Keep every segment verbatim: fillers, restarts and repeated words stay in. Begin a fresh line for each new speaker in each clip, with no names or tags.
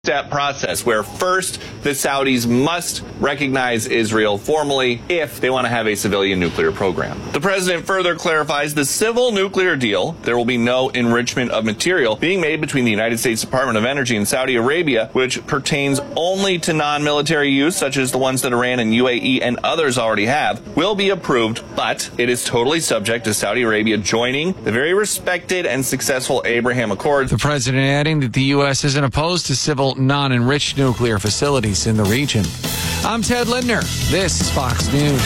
step process where first the Saudis must recognize Israel formally if they want to have a civilian nuclear program. The president further clarifies the civil nuclear deal. There will be no enrichment of material being made between the United States Department of Energy and Saudi Arabia, which pertains only to non-military use, such as the ones that Iran and U A E and others already have, will be approved, but it is totally subject to Saudi Arabia joining the very respected and successful Abraham Accords.
The president adding that the U S isn't opposed to civil non-enriched nuclear facilities in the region. I'm Ted Lindner. This is Fox News.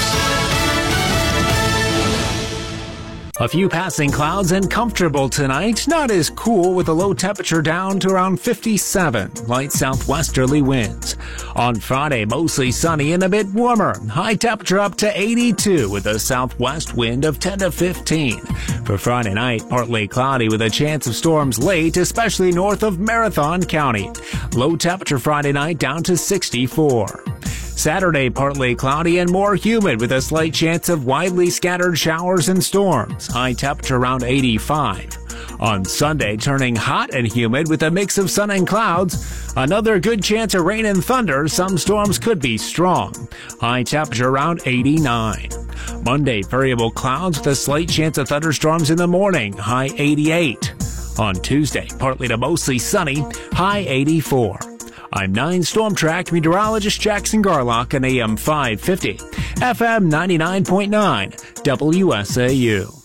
A few passing clouds and comfortable tonight. Not as cool with a low temperature down to around fifty-seven. Light southwesterly winds. On Friday, mostly sunny and a bit warmer. High temperature up to eighty-two with a southwest wind of ten to fifteen. For Friday night, partly cloudy with a chance of storms late, especially north of Marathon County. Low temperature Friday night down to sixty-four. Saturday, partly cloudy and more humid with a slight chance of widely scattered showers and storms. High temperature around eighty-five. On Sunday, turning hot and humid with a mix of sun and clouds. Another good chance of rain and thunder. Some storms could be strong. High temperature around eighty-nine. Monday, variable clouds with a slight chance of thunderstorms in the morning. High eighty-eight. On Tuesday, partly to mostly sunny. High eighty-four. I'm nine Storm Track meteorologist Jackson Garlock on A M five fifty, F M ninety-nine point nine, W S A U.